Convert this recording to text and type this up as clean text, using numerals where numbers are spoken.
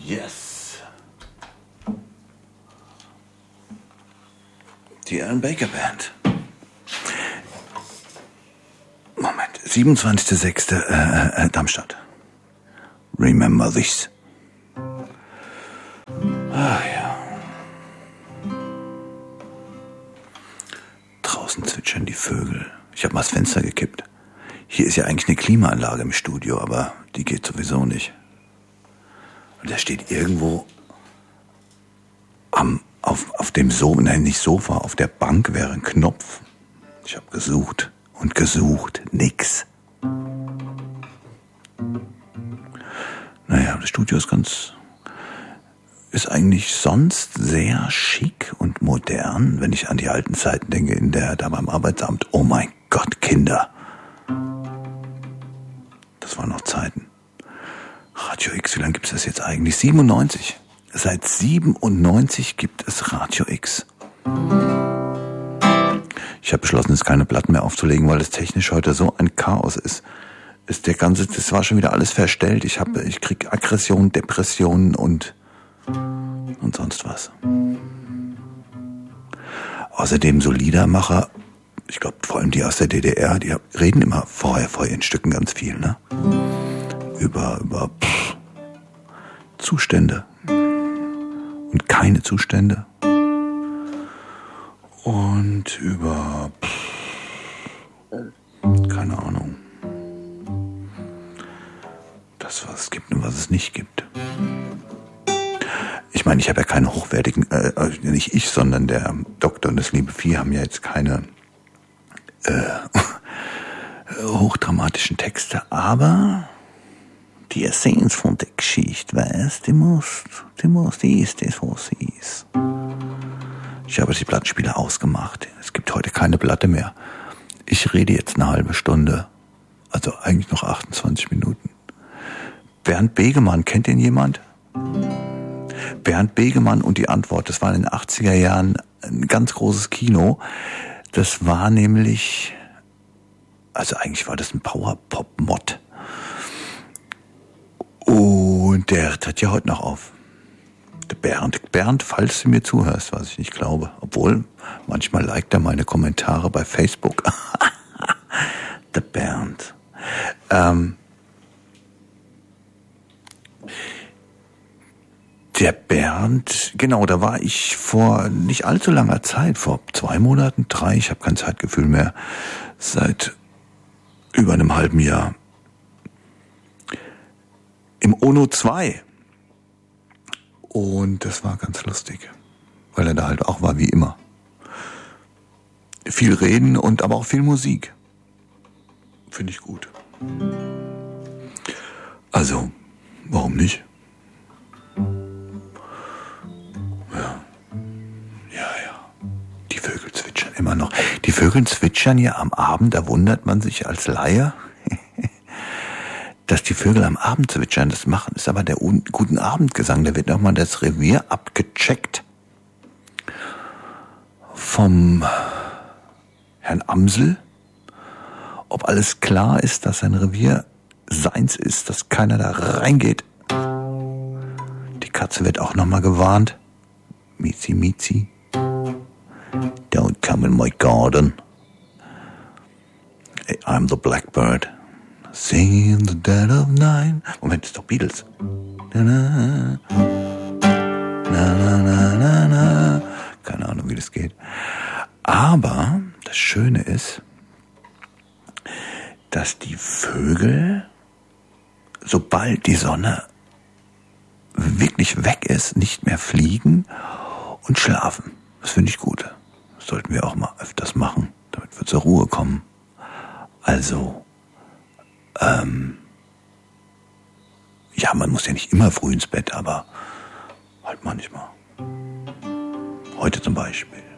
Yes. Die Alan Baker Band. Moment, 27.06. Darmstadt. Remember this. Ah ja. Draußen zwitschern die Vögel. Ich habe mal das Fenster gekippt. Hier ist ja eigentlich eine Klimaanlage im Studio, aber die geht sowieso nicht. Und da steht irgendwo auf dem Sofa, nein, nicht Sofa, auf der Bank wäre ein Knopf. Ich habe gesucht und gesucht, nix. Naja, das Studio ist eigentlich sonst sehr schick und modern, wenn ich an die alten Zeiten denke, da beim Arbeitsamt. Oh mein Gott, Kinder. Das waren noch Zeiten. Radio X, wie lange gibt es das jetzt eigentlich? 97. Seit 97 gibt es Radio X. Ich habe beschlossen, jetzt keine Platten mehr aufzulegen, weil es technisch heute so ein Chaos ist. Das war schon wieder alles verstellt. Ich krieg Aggression, Depressionen und sonst was. Außerdem so Liedermacher, ich glaube vor allem die aus der DDR, die reden immer vorher in Stücken ganz viel, ne? Über Zustände und keine Zustände und über keine Ahnung, das, was es gibt und was es nicht gibt. Ich meine, ich habe ja keine hochwertigen, nicht ich, sondern der Doktor und das liebe Vieh haben ja jetzt keine hochdramatischen Texte, aber die Essenz von der Geschichte, weißt, die ist das, was sie ist. Ich habe die Plattenspieler ausgemacht. Es gibt heute keine Platte mehr. Ich rede jetzt eine halbe Stunde, also eigentlich noch 28 Minuten. Bernd Begemann, kennt ihn jemand? Bernd Begemann und die Antwort, das war in den 80er Jahren ein ganz großes Kino. Das war nämlich, also eigentlich war das ein Power-Pop-Mod. Und der tritt ja heute noch auf. Der Bernd, falls du mir zuhörst, was ich nicht glaube. Obwohl, manchmal liked er meine Kommentare bei Facebook. Der Bernd. Der Bernd, genau, da war ich vor nicht allzu langer Zeit, vor 2 Monaten, 3, ich habe kein Zeitgefühl mehr, seit über einem halben Jahr, im Ono 2. Und das war ganz lustig, weil er da halt auch war wie immer. Viel reden und aber auch viel Musik. Finde ich gut. Also, warum nicht? Ja. Die Vögel zwitschern immer noch. Die Vögel zwitschern ja am Abend, da wundert man sich als Laie, dass die Vögel am Abend zwitschern. Das ist aber der guten Abendgesang. Da wird nochmal das Revier abgecheckt vom Herrn Amsel, ob alles klar ist, dass sein Revier seins ist, dass keiner da reingeht. Die Katze wird auch nochmal gewarnt. Mizi, Mizi. Don't come in my garden. I'm the blackbird. Singing in the dead of night. Moment, das ist doch Beatles. Na, na, na, na, na, na. Keine Ahnung, wie das geht. Aber das Schöne ist, dass die Vögel, sobald die Sonne wirklich weg ist, nicht mehr fliegen und schlafen. Das finde ich gut. Das sollten wir auch mal öfters machen, damit wir zur Ruhe kommen. Also, ja, man muss ja nicht immer früh ins Bett, aber halt manchmal. Heute zum Beispiel.